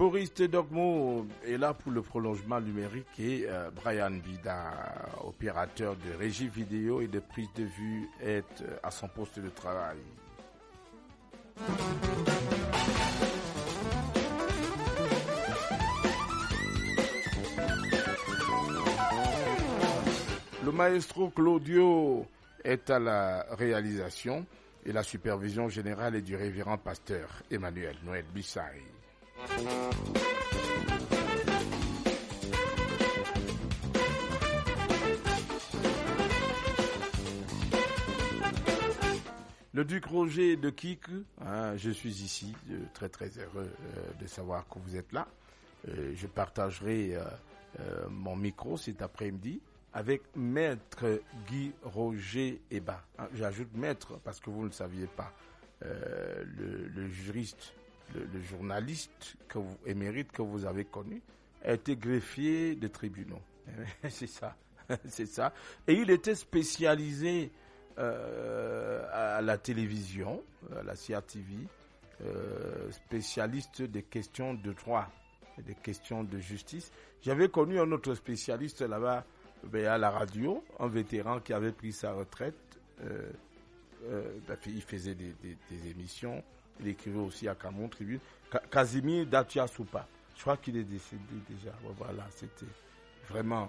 Boris Tedogmo est là pour le prolongement numérique et Brian Bida, opérateur de régie vidéo et de prise de vue, est à son poste de travail. Le maestro Claudio est à la réalisation et la supervision générale est du révérend pasteur Emmanuel Noël Bissaï. Le duc Roger de Kik, je suis ici, très très heureux de savoir que vous êtes là. Je partagerai mon micro cet après-midi avec Maître Guy Roger Eba. J'ajoute Maître parce que vous ne le saviez pas. Le juriste, le journaliste émérite que vous avez connu a été greffier de tribunaux. C'est ça, c'est ça. Et il était spécialisé à la télévision, à la CRTV, spécialiste des questions de droit, des questions de justice. J'avais connu un autre spécialiste là-bas à la radio, un vétéran qui avait pris sa retraite. Il faisait des émissions, il écrivait aussi à Camon Tribune. Casimir Datia Soupa, je crois qu'il est décédé déjà. Voilà, c'était vraiment...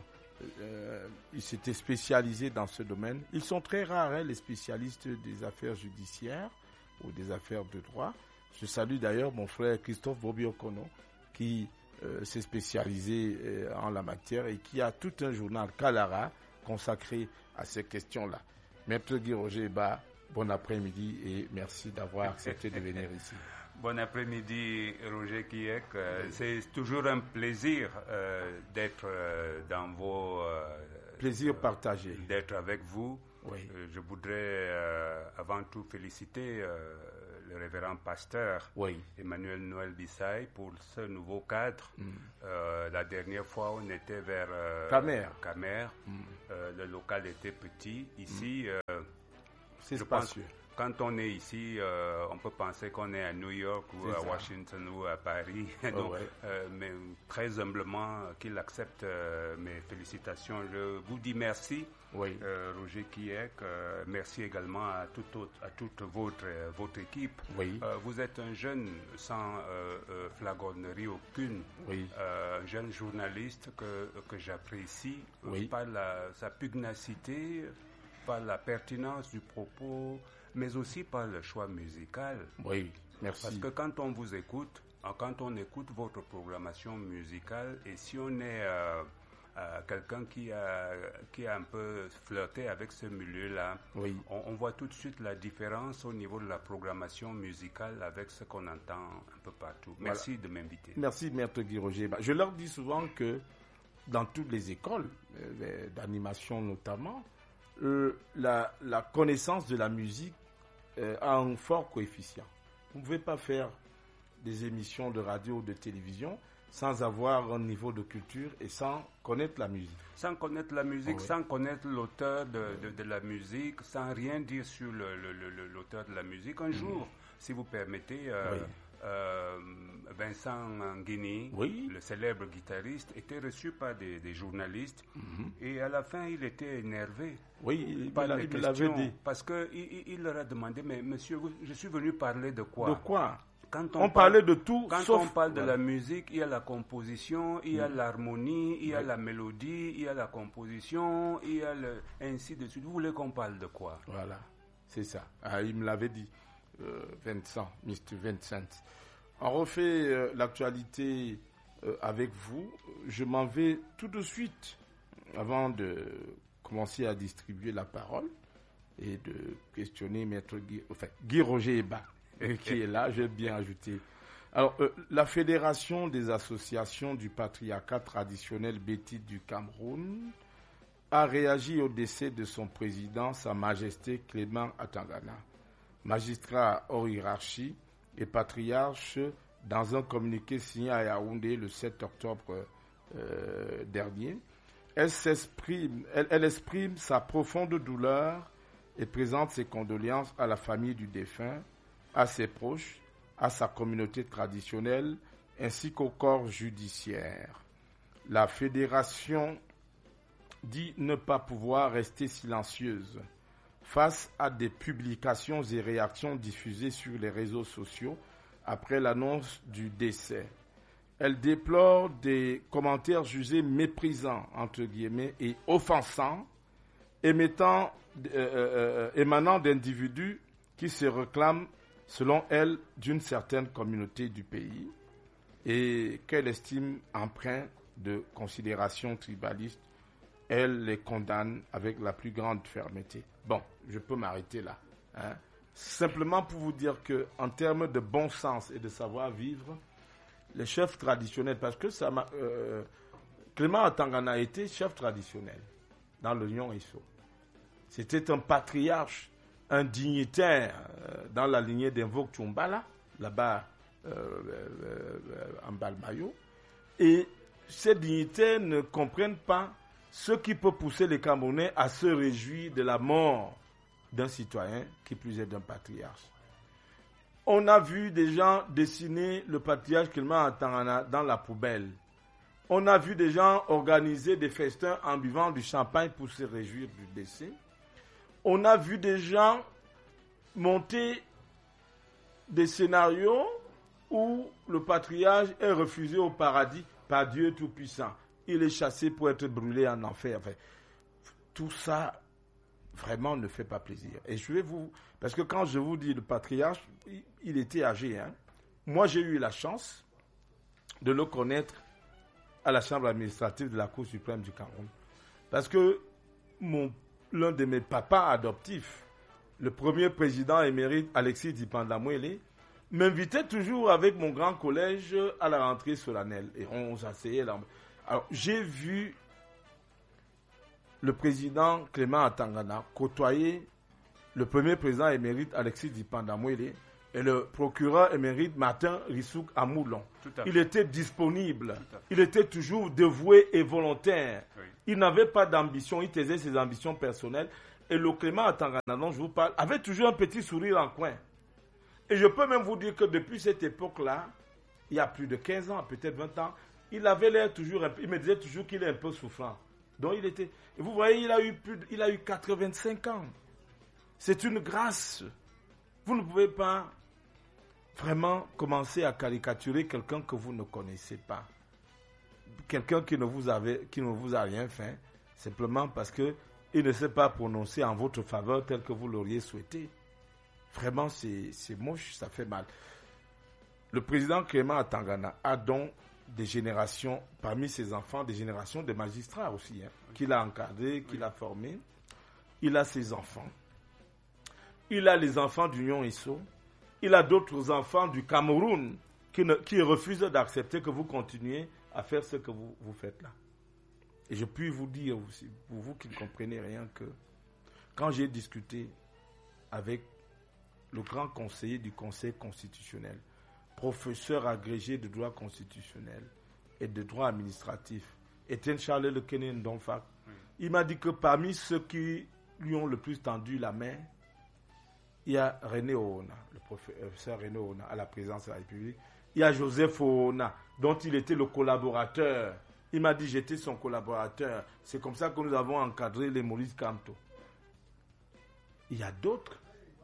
il s'était spécialisé dans ce domaine. Ils sont très rares, les spécialistes des affaires judiciaires ou des affaires de droit. Je salue d'ailleurs mon frère Christophe Bobiokono qui s'est spécialisé en la matière et qui a tout un journal Kalara consacré à ces questions-là. Maître Guy Roger Eba, bon après-midi et merci d'avoir accepté de venir ici. Bon après-midi, Roger Kiek. C'est toujours un plaisir d'être dans vos... plaisir partagé. D'être avec vous. Oui. Je voudrais avant tout féliciter le révérend pasteur Emmanuel Noël Bissaï pour ce nouveau cadre. La dernière fois, on était vers Camer. Le local était petit. Ici, c'est spacieux. Quand on est ici, on peut penser qu'on est à New York ou à Washington ou à Paris. Donc, mais très humblement, qu'il accepte mes félicitations. Je vous dis merci, Roger Kiek. Merci également à toute votre équipe. Vous êtes un jeune sans flagornerie aucune, un jeune journaliste que j'apprécie par sa pugnacité, par la pertinence du propos, mais aussi par le choix musical. Oui, merci. Parce que quand on vous écoute, quand on écoute votre programmation musicale, et si on est quelqu'un qui a un peu flirté avec ce milieu-là, on voit tout de suite la différence au niveau de la programmation musicale avec ce qu'on entend un peu partout. Merci de m'inviter. Merci, Maître Guy Roger. Je leur dis souvent que dans toutes les écoles d'animation notamment, la connaissance de la musique a un fort coefficient. Vous ne pouvez pas faire des émissions de radio ou de télévision sans avoir un niveau de culture et sans connaître la musique. Sans connaître la musique, sans connaître l'auteur de la musique, sans rien dire sur l'auteur de la musique. Un jour, si vous permettez... Vincent Nguini, le célèbre guitariste, était reçu par des journalistes et à la fin il était énervé. Il l'avait dit. Parce qu'il leur a demandé, mais monsieur, je suis venu parler de quoi? De quoi? Quand on parlait de tout. Quand on parle de la musique, il y a la composition, il y a l'harmonie, il y a la mélodie, il y a la composition, il y a ainsi de suite. Vous voulez qu'on parle de quoi? Voilà, c'est ça. Il me l'avait dit. Vincent, Mr. Vincent. On refait l'actualité avec vous. Je m'en vais tout de suite avant de commencer à distribuer la parole et de questionner Maître Guy Roger Eba qui est là, j'ai bien ajouté. Alors, la Fédération des associations du patriarcat traditionnel bétite du Cameroun a réagi au décès de son président, Sa Majesté Clément Atangana. Magistrat hors hiérarchie et patriarche, dans un communiqué signé à Yaoundé le 7 octobre dernier, elle exprime sa profonde douleur et présente ses condoléances à la famille du défunt, à ses proches, à sa communauté traditionnelle ainsi qu'au corps judiciaire. La fédération dit ne pas pouvoir rester silencieuse face à des publications et réactions diffusées sur les réseaux sociaux après l'annonce du décès. Elle déplore des commentaires jugés méprisants, entre guillemets, et offensants, émanant d'individus qui se réclament, selon elle, d'une certaine communauté du pays et qu'elle estime empreint de considérations tribalistes. Elle les condamne avec la plus grande fermeté. Bon, je peux m'arrêter là. Simplement pour vous dire qu'en termes de bon sens et de savoir-vivre, les chefs traditionnels, parce que Clément Atangana était chef traditionnel dans l'Union Isso. C'était un patriarche, un dignitaire dans la lignée d'Invoque Tchumbala, là-bas en Balmayo. Et ces dignitaires ne comprennent pas ce qui peut pousser les Camerounais à se réjouir de la mort d'un citoyen, qui plus est d'un patriarche. On a vu des gens dessiner le patriarche Clément Atangana dans la poubelle. On a vu des gens organiser des festins en buvant du champagne pour se réjouir du décès. On a vu des gens monter des scénarios où le patriarche est refusé au paradis par Dieu Tout-Puissant. Il est chassé pour être brûlé en enfer. Enfin, tout ça, vraiment, ne fait pas plaisir. Et je vais parce que quand je vous dis le patriarche, il était âgé. Moi, j'ai eu la chance de le connaître à la chambre administrative de la Cour suprême du Cameroun. Parce que l'un de mes papas adoptifs, le premier président émérite Alexis Dipandamouele, m'invitait toujours avec mon grand collège à la rentrée solennelle. Et on s'asseyait là. Alors, j'ai vu le président Clément Atangana côtoyer le premier président émérite Alexis Dipandamouele et le procureur émérite Martin Rissouk Amoulon. Il était disponible, il était toujours dévoué et volontaire. Oui. Il n'avait pas d'ambition, il taisait ses ambitions personnelles. Et le Clément Atangana dont je vous parle avait toujours un petit sourire en coin. Et je peux même vous dire que depuis cette époque-là, il y a plus de 15 ans, peut-être 20 ans, il avait l'air toujours, il me disait toujours qu'il est un peu souffrant. Donc il était, et vous voyez, il a eu 85 ans. C'est une grâce. Vous ne pouvez pas vraiment commencer à caricaturer quelqu'un que vous ne connaissez pas. Quelqu'un qui ne vous a rien fait, simplement parce qu'il ne s'est pas prononcé en votre faveur tel que vous l'auriez souhaité. Vraiment, c'est moche, ça fait mal. Le président Clément Atangana a donc des générations, parmi ses enfants, des générations de magistrats aussi, qu'il a encadrés, qu'il a formés. Il a ses enfants. Il a les enfants d'Union Isso. Il a d'autres enfants du Cameroun qui refusent d'accepter que vous continuiez à faire ce que vous faites là. Et je puis vous dire aussi, pour vous qui ne comprenez rien, que quand j'ai discuté avec le grand conseiller du Conseil constitutionnel, professeur agrégé de droit constitutionnel et de droit administratif, Étienne Charles Lekene Ndonfak, il m'a dit que parmi ceux qui lui ont le plus tendu la main, il y a René Oona, le professeur René Oona à la présidence de la République. Il y a Joseph Oona, dont il était le collaborateur. Il m'a dit j'étais son collaborateur. C'est comme ça que nous avons encadré les Maurice Kamto. Il y a d'autres.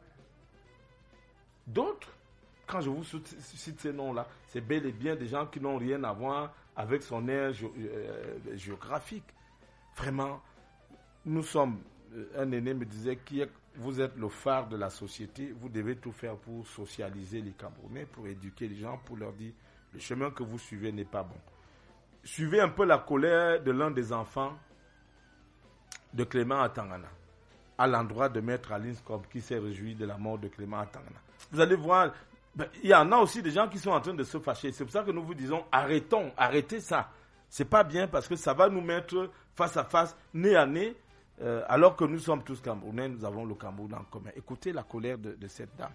Quand je vous cite ces noms-là, c'est bel et bien des gens qui n'ont rien à voir avec son aire géographique. Vraiment, nous sommes, un aîné me disait, vous êtes le phare de la société, vous devez tout faire pour socialiser les Camerounais, pour éduquer les gens, pour leur dire, le chemin que vous suivez n'est pas bon. Suivez un peu la colère de l'un des enfants de Clément Atangana, à l'endroit de Maître Alinscob qui s'est réjoui de la mort de Clément Atangana. Vous allez voir, il y en a aussi des gens qui sont en train de se fâcher. C'est pour ça que nous vous disons, arrêtez ça. C'est pas bien parce que ça va nous mettre face à face, nez à nez, alors que nous sommes tous Camerounais, nous avons le Cameroun en commun. Écoutez la colère de cette dame.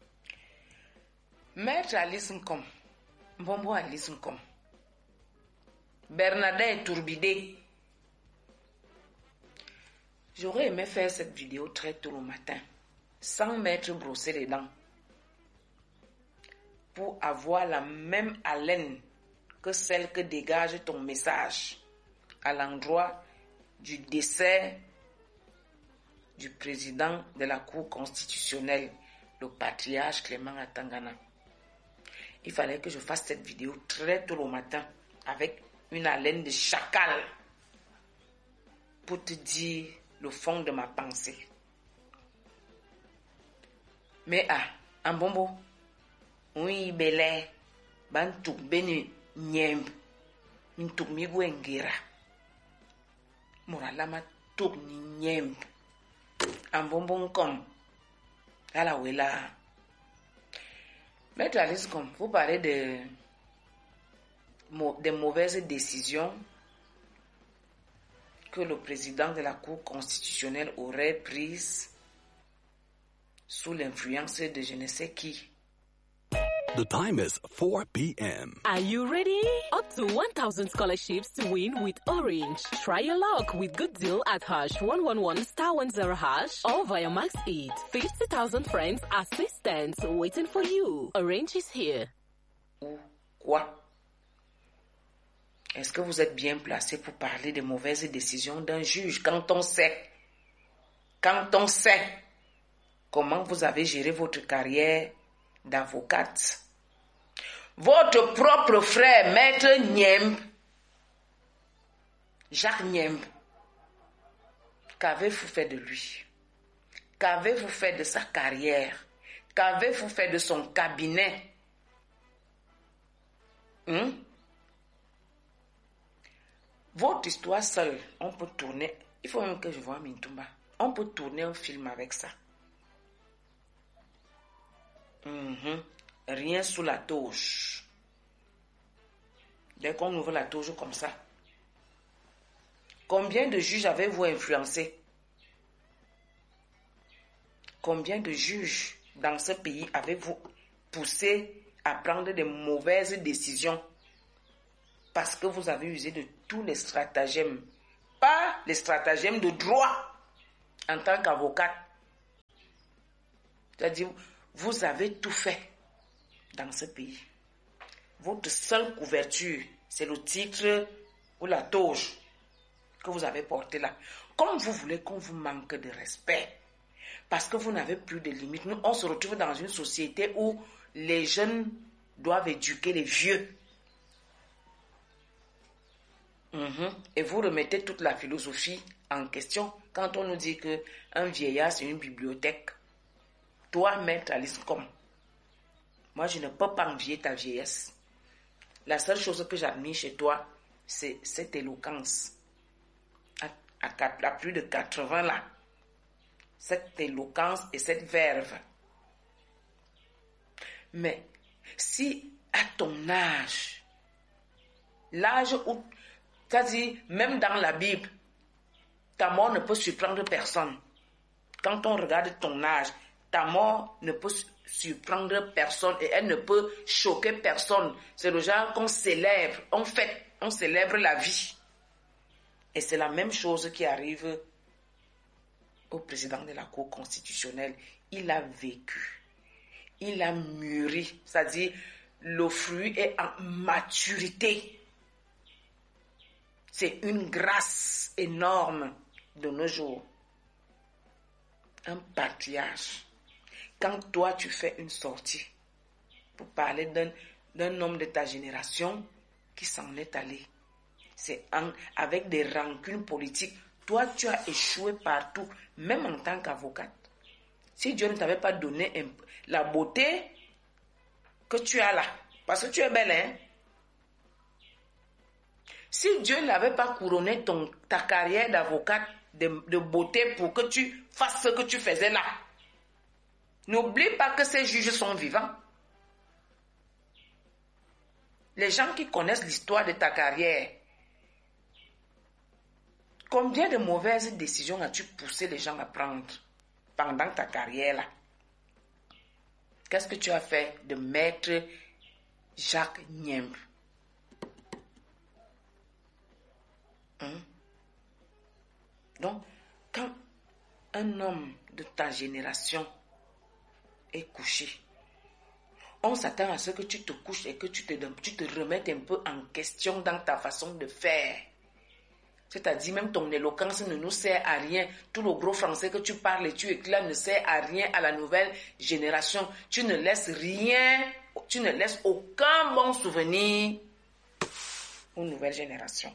Maître Alice Nkom, Mbombo Alice Nkom, Bernadette Tourbidé. J'aurais aimé faire cette vidéo très tôt le matin, sans m'être brossé les dents. pour avoir la même haleine que celle que dégage ton message à l'endroit du décès du président de la Cour constitutionnelle, le patriarche Clément Atangana. Il fallait que je fasse cette vidéo très tôt le matin avec une haleine de chacal pour te dire le fond de ma pensée. Mais en bombo, oui, belé, bantuk beni nyemb, mintuk migu engera. Moralama tuk ni nyemb. En bonbon comme à la ouela. Maître Alice, comme vous parlez de mauvaises décisions que le président de la Cour constitutionnelle aurait prises sous l'influence de je ne sais qui. The time is 4 p.m. Are you ready? Up to 1,000 scholarships to win with Orange. Try your luck with good deal at #111*10# or via Max Eat. 50,000 friends assistance waiting for you. Orange is here. Ou quoi? Est-ce que vous êtes bien placé pour parler des mauvaises décisions d'un juge quand on sait comment vous avez géré votre carrière d'avocate? Votre propre frère, Maître Nyemb, Jacques Nyemb, qu'avez-vous fait de lui? Qu'avez-vous fait de sa carrière? Qu'avez-vous fait de son cabinet? Votre histoire seule, on peut tourner, il faut même que je voie Mintumba, on peut tourner un film avec ça. Rien sous la touche. Dès qu'on ouvre la touche comme ça. Combien de juges avez-vous influencé? Combien de juges dans ce pays avez-vous poussé à prendre des mauvaises décisions parce que vous avez usé de tous les stratagèmes, pas les stratagèmes de droit en tant qu'avocat. C'est-à-dire, vous avez tout fait dans ce pays. Votre seule couverture, c'est le titre ou la toge que vous avez porté là. Comme vous voulez qu'on vous manque de respect, parce que vous n'avez plus de limites. Nous, on se retrouve dans une société où les jeunes doivent éduquer les vieux. Et vous remettez toute la philosophie en question quand on nous dit qu'un vieillard, c'est une bibliothèque. Toi, Maître Alice, comme moi, je ne peux pas envier ta vieillesse. La seule chose que j'admire chez toi, c'est cette éloquence. À plus de 80 là. Cette éloquence et cette verve. Mais si à ton âge, l'âge où, c'est-à-dire même dans la Bible, ta mort ne peut surprendre personne. Quand on regarde ton âge, ta mort ne peut surprendre personne et elle ne peut choquer personne. C'est le genre qu'on célèbre, on célèbre la vie. Et c'est la même chose qui arrive au président de la Cour constitutionnelle. Il a vécu, il a mûri, c'est-à-dire le fruit est en maturité. C'est une grâce énorme de nos jours. Un patriarche. Quand toi, tu fais une sortie pour parler d'un homme de ta génération qui s'en est allé, c'est avec des rancunes politiques. Toi, tu as échoué partout, même en tant qu'avocate. Si Dieu ne t'avait pas donné la beauté que tu as là, parce que tu es belle, hein? Si Dieu n'avait pas couronné ta carrière d'avocate de beauté pour que tu fasses ce que tu faisais là, n'oublie pas que ces juges sont vivants. Les gens qui connaissent l'histoire de ta carrière, combien de mauvaises décisions as-tu poussé les gens à prendre pendant ta carrière là? Qu'est-ce que tu as fait de Maître Jacques Nyemb? Donc, quand un homme de ta génération est couché, on s'attend à ce que tu te couches et que tu te remettes un peu en question dans ta façon de faire. C'est-à-dire, même ton éloquence ne nous sert à rien. Tout le gros français que tu parles et tu éclates ne sert à rien à la nouvelle génération. Tu ne laisses aucun bon souvenir aux nouvelles générations.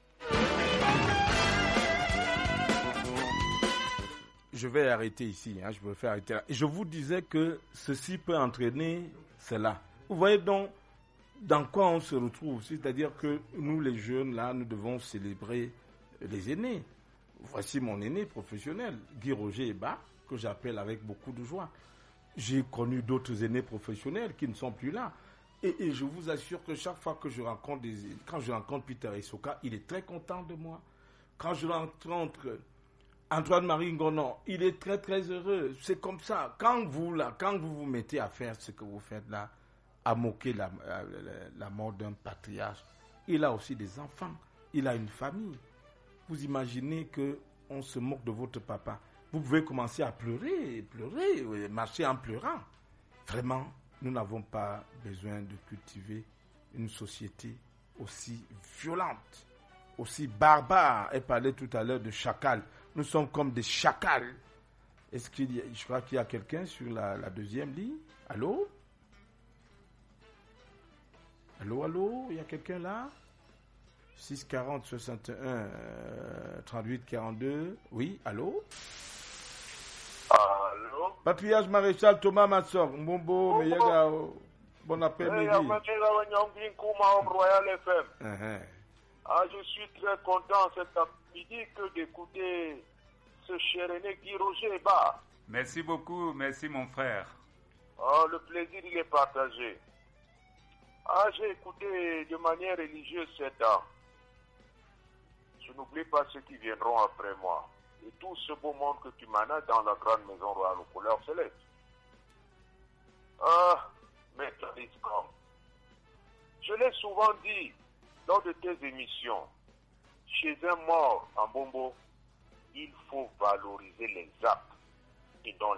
Je vais arrêter ici, je vais faire arrêter là. Je vous disais que ceci peut entraîner cela. Vous voyez donc dans quoi on se retrouve. C'est-à-dire que nous, les jeunes, là, nous devons célébrer les aînés. Voici mon aîné professionnel, Guy Roger Eba, que j'appelle avec beaucoup de joie. J'ai connu d'autres aînés professionnels qui ne sont plus là. Et je vous assure que chaque fois que je rencontre quand je rencontre Peter Essoka, il est très content de moi. Quand je rencontre Antoine-Marie Ngonon, il est très très heureux. C'est comme ça. Quand vous vous mettez à faire ce que vous faites là, à moquer la mort d'un patriarche, il a aussi des enfants, il a une famille. Vous imaginez qu'on se moque de votre papa. Vous pouvez commencer à pleurer, marcher en pleurant. Vraiment, nous n'avons pas besoin de cultiver une société aussi violente, aussi barbare. Elle parlait tout à l'heure de chacal. Nous sommes comme des chacals. Je crois qu'il y a quelqu'un sur la deuxième ligne. Allô? Allô? Il y a quelqu'un là? 640 61 38 42. Oui, allô? Allô? Patriarche maréchal Thomas Matsor, Mbombo, Meyagao. Bon après-midi. Je suis très content cet après-midi d'écouter ce cher aîné Guy Roger Eba. Merci beaucoup, merci mon frère. Le plaisir il est partagé. J'ai écouté de manière religieuse cette dame. Je n'oublie pas ceux qui viendront après moi. Et tout ce beau monde que tu manas dans la grande maison royale aux couleurs célestes. Mais comme je l'ai souvent dit lors de tes émissions, chez un mort en Bombo, il faut valoriser les actes et non